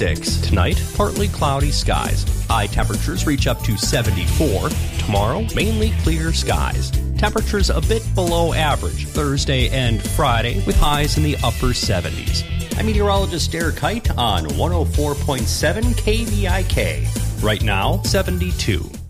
66. Tonight, partly cloudy skies. High temperatures reach up to 74. Tomorrow, mainly clear skies. Temperatures a bit below average Thursday and Friday, with highs in the upper 70s. I'm meteorologist Derek Height on 104.7 KVIK. Right now, 72.